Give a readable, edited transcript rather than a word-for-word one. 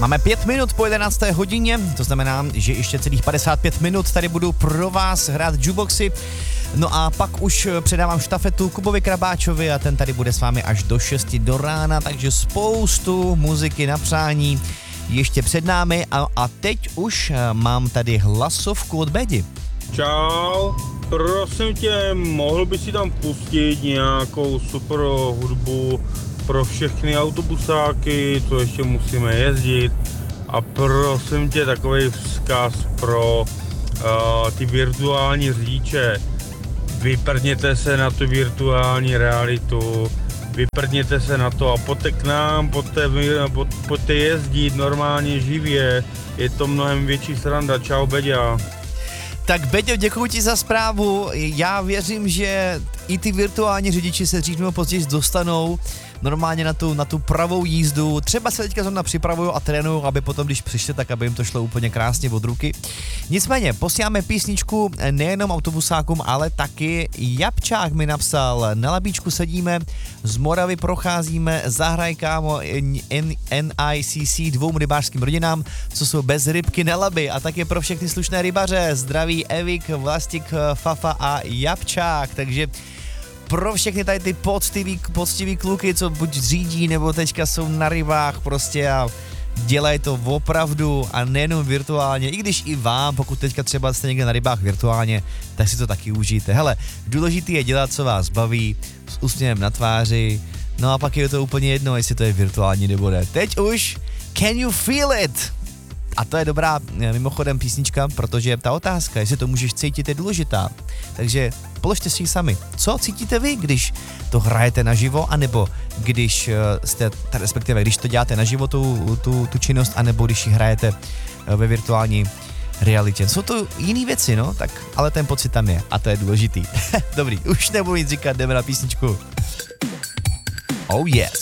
Máme 5 minut po 11. hodině, to znamená, že ještě celých 55 minut tady budu pro vás hrát jukeboxy. No a pak už předávám štafetu Kubovi Krabáčovi a ten tady bude s vámi až do 6 do rána, takže spoustu muziky na přání ještě před námi a teď už mám tady hlasovku od Bedi. Čau, prosím tě, mohl by si tam pustit nějakou super hudbu pro všechny autobusáky, co ještě musíme jezdit, a prosím tě takový vzkaz pro ty virtuální řidiče. Vyprdněte se na tu virtuální realitu, vyprdněte se na to a pojďte k nám, pojďte jezdit normálně živě, je to mnohem větší sranda. Čau, Beďa. Tak Beďo, děkuji ti za zprávu. Já věřím, že i ty virtuální řidiči se dřív nebo později dostanou normálně na tu pravou jízdu. Třeba se teďka zrovna připravují a trénují, aby potom, když přišli, tak aby jim to šlo úplně krásně od ruky. Nicméně, posíláme písničku nejenom autobusákům, ale taky Japčák mi napsal: na Labíčku sedíme, z Moravy procházíme, zahraj kámo NICC 2 rybářským rodinám, co jsou bez rybky na Labi, a taky pro všechny slušné rybaře. Zdraví Evik, Vlastik, Fafa a Japčák. Takže pro všechny tady ty poctivý kluky, co buď řídí, nebo teďka jsou na rybách prostě a dělají to opravdu a nejenom virtuálně, i když i vám, pokud teďka třeba jste někde na rybách virtuálně, tak si to taky užijte. Hele, důležitý je dělat, co vás baví, s úsměvem na tváři, no a pak je to úplně jedno, jestli to je virtuální nebo ne. Teď už Can You Feel It? A to je dobrá mimochodem písnička, protože ta otázka, jestli to můžeš cítit, je důležitá. Takže položte si ji sami. Co cítíte vy, když to hrajete naživo, anebo když respektive když to děláte naživo tu činnost, anebo když ji hrajete ve virtuální realitě. Jsou to jiné věci, no, tak, ale ten pocit tam je a to je důležitý. Dobrý, už nebudu nic říkat, jdeme na písničku. Oh yes.